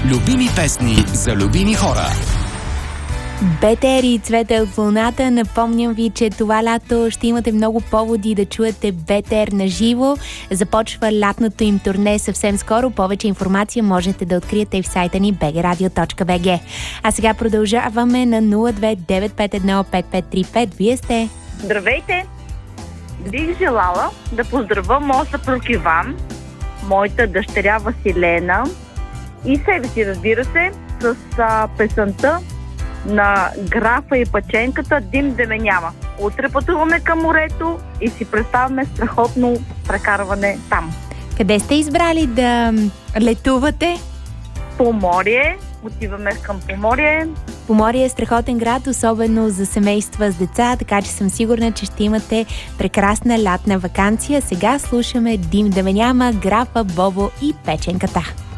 Любими песни за любими хора. БТР и Цвете от луната. Напомням ви, че това лято ще имате много поводи да чуете БТР на живо. Започва лятното им турне съвсем скоро. Повече информация можете да откриете и в сайта ни bgradio.bg. А сега продължаваме на 029515535. Вие сте? Здравейте! Бих желала да поздравя моя съпруг Иван, моята дъщеря Василена и себе си, разбира се, с песента на Графа и Паченката "Дим да ме няма". Утре пътуваме към морето и си представяме страхотно прекарване там. Къде сте избрали да летувате? Поморие. Отиваме към Поморие. Поморие е страхотен град, особено за семейства с деца, така че съм сигурна, че ще имате прекрасна лятна ваканция. Сега слушаме "Дим да ме няма", Графа, Бобо и Печенката.